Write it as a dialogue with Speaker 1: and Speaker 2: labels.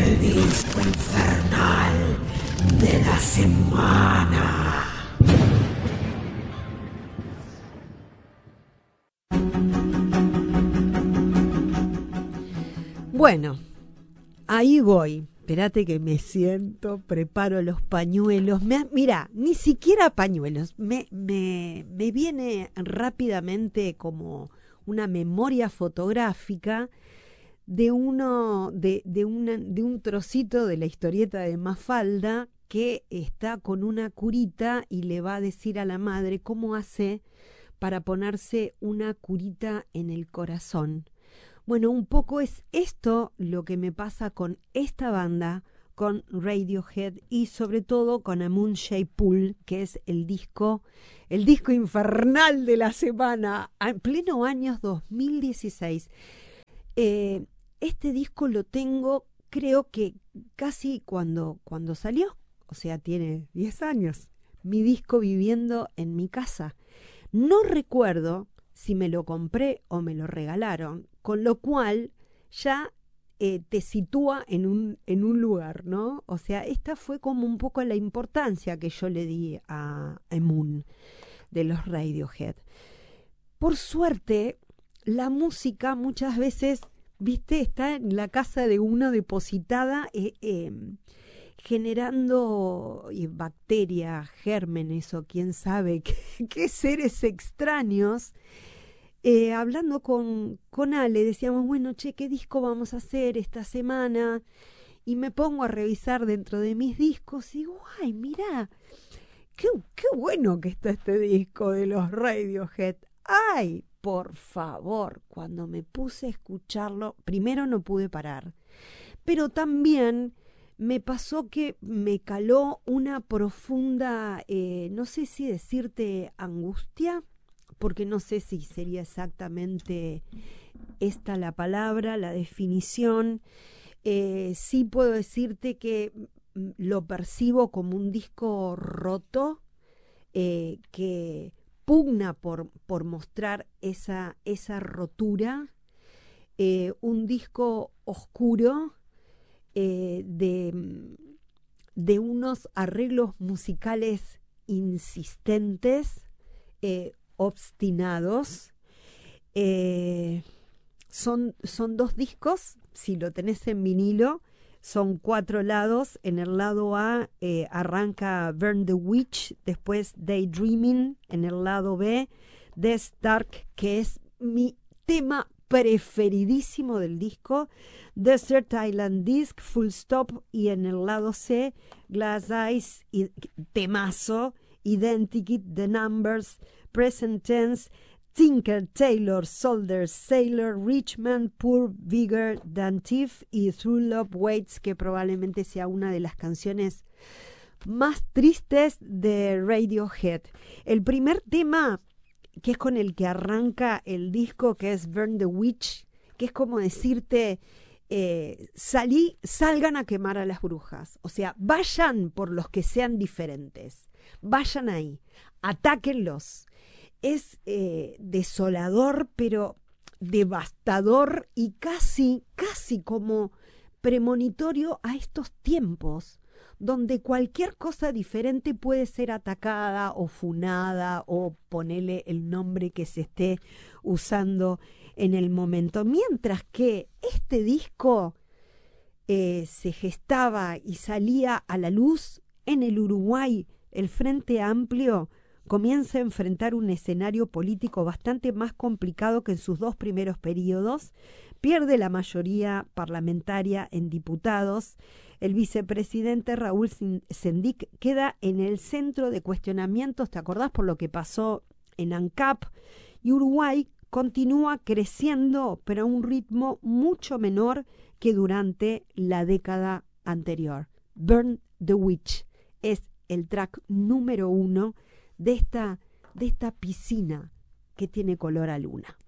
Speaker 1: el disco infernal de la semana.
Speaker 2: Bueno, ahí voy. Espérate que me siento, preparo los pañuelos. Mira, ni siquiera pañuelos. Me viene rápidamente como una memoria fotográfica de un trocito de la historieta de Mafalda que está con una curita y le va a decir a la madre cómo hace para ponerse una curita en el corazón. Bueno, un poco es esto lo que me pasa con esta banda, con Radiohead y sobre todo con A Moon Shaped Pool, que es el disco infernal de la semana, en pleno año 2016. Este disco lo tengo, creo que casi cuando salió, o sea, tiene 10 años, mi disco viviendo en mi casa. No recuerdo si me lo compré o me lo regalaron, con lo cual ya te sitúa en un lugar, ¿no? O sea, esta fue como un poco la importancia que yo le di a Moon de los Radiohead. Por suerte, la música muchas veces, viste, está en la casa de uno depositada, generando bacterias, gérmenes o quién sabe qué seres extraños. Hablando con Ale, decíamos, bueno, che, ¿qué disco vamos a hacer esta semana? Y me pongo a revisar dentro de mis discos y digo, ay, mirá, qué bueno que está este disco de los Radiohead. Ay, por favor, cuando me puse a escucharlo, primero no pude parar, pero también me pasó que me caló una profunda, no sé si decirte angustia, porque no sé si sería exactamente esta la palabra, la definición. Sí puedo decirte que lo percibo como un disco roto, que pugna por mostrar esa rotura, un disco oscuro, de unos arreglos musicales insistentes, obstinados. Son 2 discos, si lo tenés en vinilo, son 4 lados. En el lado A arranca Burn the Witch, después Daydreaming, en el lado B Death Dark, que es mi tema preferidísimo del disco, Desert Island Disc, Full Stop, y en el lado C Glass Eyes, y temazo, Identity, The Numbers, Present Tense, Tinker, Tailor, Soldier, Sailor, Rich Man, Poor, Bigger Than Thief y Through Love Waits, que probablemente sea una de las canciones más tristes de Radiohead. El primer tema, que es con el que arranca el disco, que es Burn the Witch, que es como decirte, salgan a quemar a las brujas. O sea, vayan por los que sean diferentes. Vayan ahí, atáquenlos. Es desolador, pero devastador y casi como premonitorio a estos tiempos donde cualquier cosa diferente puede ser atacada o funada o ponerle el nombre que se esté usando en el momento. Mientras que este disco se gestaba y salía a la luz en el Uruguay, el Frente Amplio comienza a enfrentar un escenario político bastante más complicado que en sus 2 primeros periodos, pierde la mayoría parlamentaria en diputados, el vicepresidente Raúl Sendic queda en el centro de cuestionamientos, ¿te acordás por lo que pasó en ANCAP? Y Uruguay continúa creciendo, pero a un ritmo mucho menor que durante la década anterior. Burn the Witch es el track número 1 de esta piscina que tiene color a luna.